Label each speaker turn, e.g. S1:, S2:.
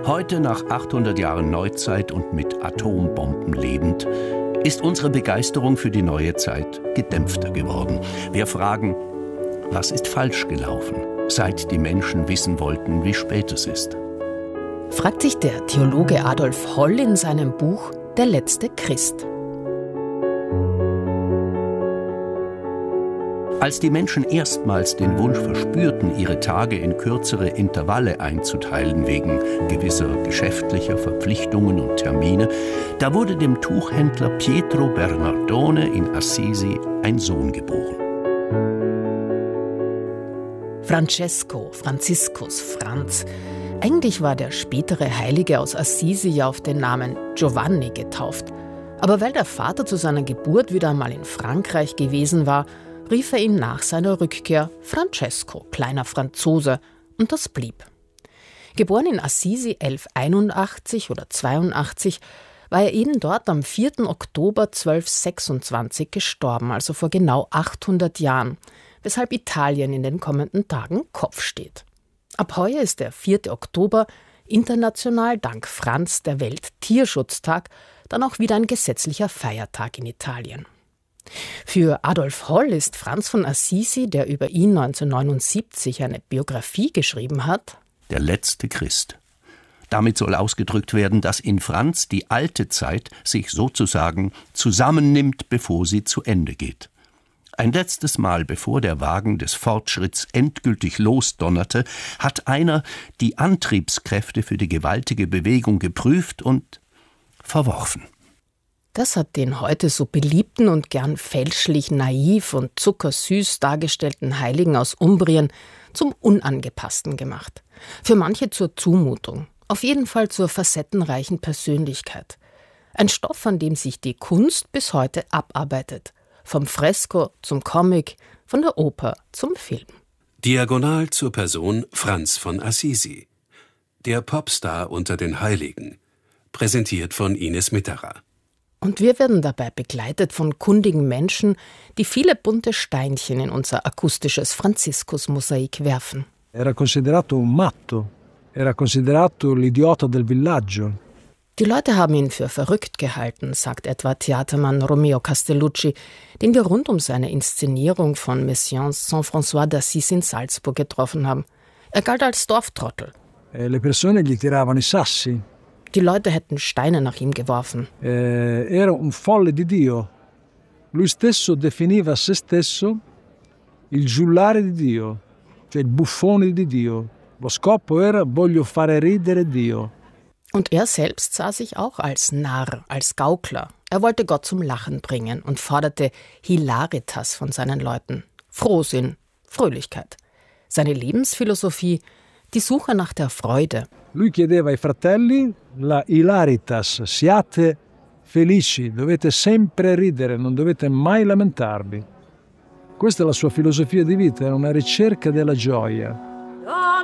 S1: Heute, nach 800 Jahren Neuzeit und mit Atombomben lebend, ist unsere Begeisterung für die neue Zeit gedämpfter geworden. Wir fragen, was ist falsch gelaufen, seit die Menschen wissen wollten, wie spät es ist?
S2: Fragt sich der Theologe Adolf Holl in seinem Buch Der letzte Christ.
S1: Als die Menschen erstmals den Wunsch verspürten, ihre Tage in kürzere Intervalle einzuteilen wegen gewisser geschäftlicher Verpflichtungen und Termine, da wurde dem Tuchhändler Pietro Bernardone in Assisi ein Sohn geboren.
S2: Franziskus, Franz. Eigentlich war der spätere Heilige aus Assisi ja auf den Namen Giovanni getauft. Aber weil der Vater zu seiner Geburt wieder einmal in Frankreich gewesen war, rief er ihn nach seiner Rückkehr Francesco, kleiner Franzose, und das blieb. Geboren in Assisi 1181 oder 82, war er eben dort am 4. Oktober 1226 gestorben, also vor genau 800 Jahren, weshalb Italien in den kommenden Tagen Kopf steht. Ab heuer ist der 4. Oktober international dank Franz der Welttierschutztag, dann auch wieder ein gesetzlicher Feiertag in Italien. Für Adolf Holl ist Franz von Assisi, der über ihn 1979 eine Biografie geschrieben hat,
S1: der letzte Christ. Damit soll ausgedrückt werden, dass in Franz die alte Zeit sich sozusagen zusammennimmt, bevor sie zu Ende geht. Ein letztes Mal, bevor der Wagen des Fortschritts endgültig losdonnerte, hat einer die Antriebskräfte für die gewaltige Bewegung geprüft und verworfen.
S2: Das hat den heute so beliebten und gern fälschlich naiv und zuckersüß dargestellten Heiligen aus Umbrien zum Unangepassten gemacht. Für manche zur Zumutung, auf jeden Fall zur facettenreichen Persönlichkeit. Ein Stoff, an dem sich die Kunst bis heute abarbeitet. Vom Fresko zum Comic, von der Oper zum Film.
S3: Diagonal zur Person Franz von Assisi. Der Popstar unter den Heiligen. Präsentiert von Ines Mitterer.
S2: Und wir werden dabei begleitet von kundigen Menschen, die viele bunte Steinchen in unser akustisches Franziskus-Mosaik werfen.
S4: Era considerato un matto. Era considerato l'idiota del villaggio.
S2: Die Leute haben ihn für verrückt gehalten, sagt etwa Theatermann Romeo Castellucci, den wir rund um seine Inszenierung von Messiaens Saint-François d'Assise in Salzburg getroffen haben. Er galt als Dorftrottel.
S4: Le persone gli tiravano i sassi.
S2: Die Leute hätten Steine nach ihm geworfen.
S4: Era un folle di Dio. Lui stesso definiva se stesso il giullare di Dio, cioè il buffone di Dio. Lo scopo era voglio fare ridere Dio.
S2: Und er selbst sah sich auch als Narr, als Gaukler. Er wollte Gott zum Lachen bringen und forderte Hilaritas von seinen Leuten. Frohsinn, Fröhlichkeit. Seine Lebensphilosophie, die Suche nach der Freude.
S4: Lui chiedeva ai fratelli la hilaritas, siate felici, dovete sempre ridere, non dovete mai lamentarvi. Questa è la sua filosofia di vita, era una ricerca della gioia.